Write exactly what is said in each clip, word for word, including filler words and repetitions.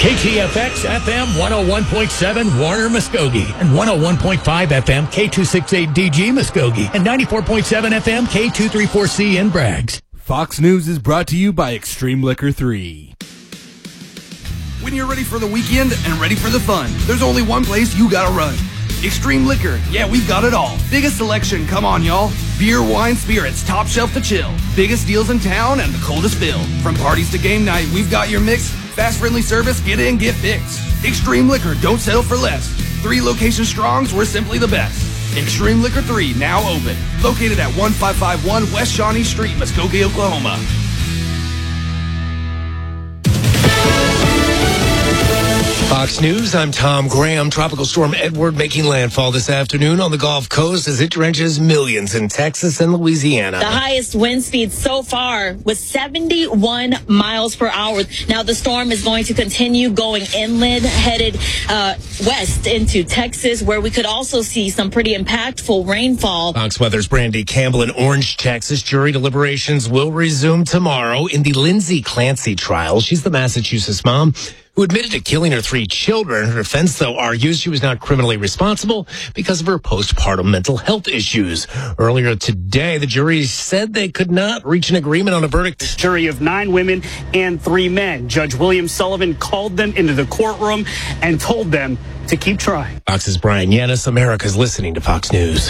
K T F X F M one oh one point seven Warner Muskogee and one oh one point five F M K two sixty-eight D G Muskogee and ninety-four point seven F M K two thirty-four C in Braggs. Fox News is brought to you by Extreme Liquor three. When you're ready for the weekend and ready for the fun, there's only one place you gotta run. Extreme Liquor. Yeah, we've got it all. Biggest selection, come on, y'all. Beer, wine, spirits, top shelf to chill. Biggest deals in town and the coldest fill. From parties to game night, we've got your mix. Fast, friendly service, get in, get fixed. Extreme Liquor, don't settle for less. Three location strongs, we're simply the best. Extreme Liquor three, now open. Located at one five five one West Shawnee Street, Muskogee, Oklahoma. Fox News, I'm Tom Graham. Tropical storm Edward making landfall this afternoon on the Gulf Coast as it drenches millions in Texas and Louisiana. The highest wind speed so far was seventy-one miles per hour. Now the storm is going to continue going inland, headed uh, west into Texas, where we could also see some pretty impactful rainfall. Fox Weather's Brandy Campbell in Orange, Texas. Jury deliberations will resume tomorrow in the Lindsay Clancy trial. She's the Massachusetts mom who admitted to killing her three children. Her defense, though, argues she was not criminally responsible because of her postpartum mental health issues. Earlier today, the jury said they could not reach an agreement on a verdict. Jury of nine women and three men. Judge William Sullivan called them into the courtroom and told them to keep trying. Fox's Brian Yanis. America's listening to Fox News.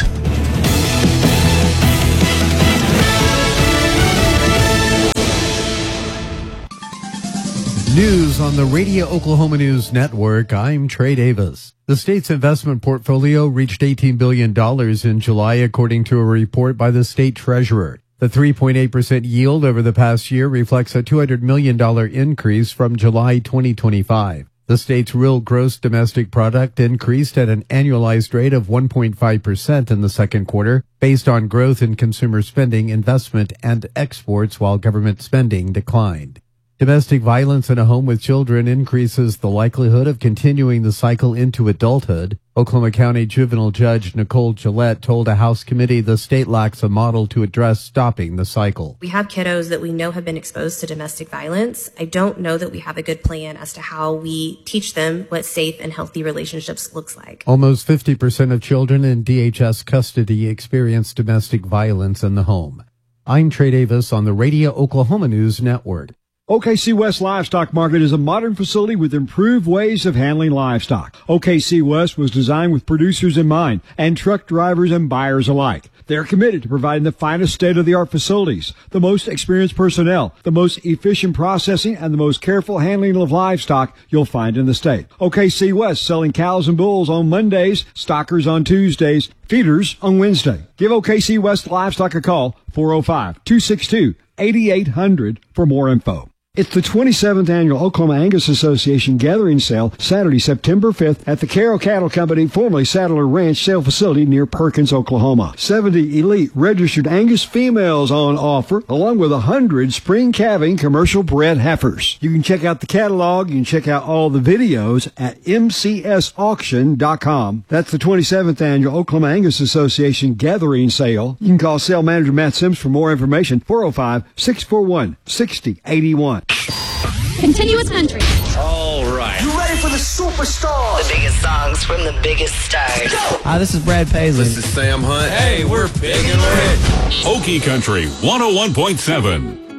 News on the Radio Oklahoma News Network. I'm Trey Davis. The state's investment portfolio reached eighteen billion dollars in July, according to a report by the state treasurer. The three point eight percent yield over the past year reflects a two hundred million dollars increase from July twenty twenty-five. The state's real gross domestic product increased at an annualized rate of one point five percent in the second quarter, based on growth in consumer spending, investment, and exports, while government spending declined. Domestic violence in a home with children increases the likelihood of continuing the cycle into adulthood. Oklahoma County Juvenile Judge Nicole Gillette told a House committee the state lacks a model to address stopping the cycle. We have kiddos that we know have been exposed to domestic violence. I don't know that we have a good plan as to how we teach them what safe and healthy relationships looks like. Almost fifty percent of children in D H S custody experience domestic violence in the home. I'm Trey Davis on the Radio Oklahoma News Network. O K C West Livestock Market is a modern facility with improved ways of handling livestock. O K C West was designed with producers in mind and truck drivers and buyers alike. They're committed to providing the finest state-of-the-art facilities, the most experienced personnel, the most efficient processing, and the most careful handling of livestock you'll find in the state. O K C West selling cows and bulls on Mondays, stockers on Tuesdays, feeders on Wednesday. Give O K C West Livestock a call, four oh five, two six two, eight eight hundred for more info. It's the twenty-seventh Annual Oklahoma Angus Association Gathering Sale, Saturday, September fifth, at the Carroll Cattle Company, formerly Saddler Ranch Sale Facility near Perkins, Oklahoma. seventy elite registered Angus females on offer, along with one hundred spring calving commercial bred heifers. You can check out the catalog, you can check out all the videos at m c s auction dot com. That's the twenty-seventh Annual Oklahoma Angus Association Gathering Sale. You can call Sale Manager Matt Sims for more information, four oh five, six four one, six oh eight one. Continuous country. All right. You ready for the superstars? The biggest songs from the biggest stars. Go! Hi, this is Brad Paisley. This is Sam Hunt. Hey, we're big and rich. Okie Country one oh one point seven.